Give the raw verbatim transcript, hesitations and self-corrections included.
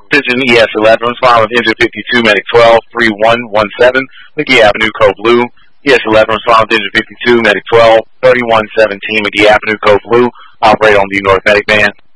Attention E S eleven, respond with engine fifty-two, medic twelve, three one one seven, McGee Avenue, Code Blue. E S eleven, respond with engine fifty-two, medic twelve, thirty-one seventeen, McGee Avenue, Code Blue. Operate on the North Medic Band.